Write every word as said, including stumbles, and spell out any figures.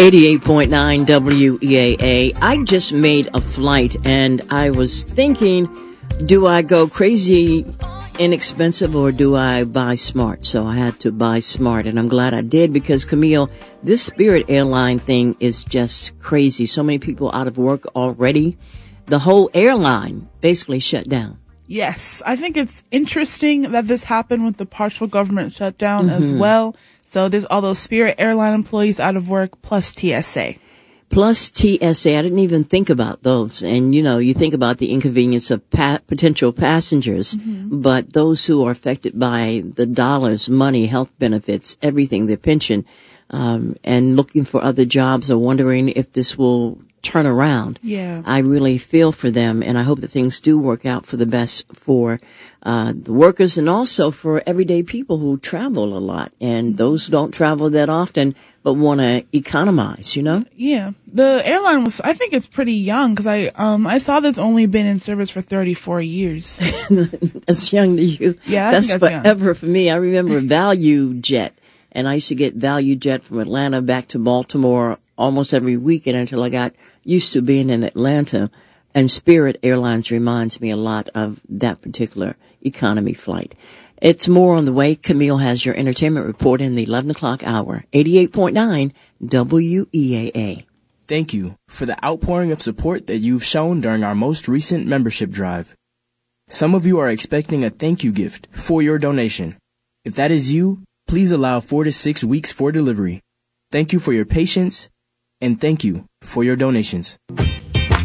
eighty-eight point nine W E A A. I just made a flight and I was thinking, do I go crazy inexpensive or do I buy smart? So I had to buy smart, and I'm glad I did because, Camille, this Spirit airline thing is just crazy. So many people out of work already. The whole airline basically shut down. Yes, I think it's interesting that this happened with the partial government shutdown mm-hmm. as well. So there's all those Spirit airline employees out of work plus T S A. Plus T S A. I didn't even think about those. And, you know, you think about the inconvenience of pa- potential passengers, mm-hmm. but those who are affected by the dollars, money, health benefits, everything, their pension, um, and looking for other jobs or wondering if this will turn around. Yeah. I really feel for them, and I hope that things do work out for the best for uh the workers and also for everyday people who travel a lot and those who don't travel that often but want to economize, you know? Yeah. The airline was, I think it's pretty young because I um I saw that's only been in service for thirty-four years. That's young to you. Yeah, I that's, think that's forever young. For me. I remember Value Jet, and I used to get Value Jet from Atlanta back to Baltimore almost every weekend until I got used to being in Atlanta. And Spirit Airlines reminds me a lot of that particular economy flight. It's more on the way. Camille has your entertainment report in the eleven o'clock hour. eighty-eight point nine W E A A. Thank you for the outpouring of support that you've shown during our most recent membership drive. Some of you are expecting a thank you gift for your donation. If that is you, please allow four to six weeks for delivery. Thank you for your patience, and thank you for your donations.